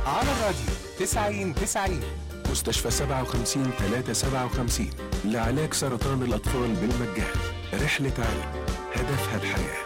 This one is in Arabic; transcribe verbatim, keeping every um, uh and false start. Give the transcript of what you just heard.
على الراديو تسعين تسعين. مستشفى سبعة وخمسين ثلاثة سبعة وخمسين لعلاج سرطان الأطفال بالمجان. رحلة علم هدفها الحياة.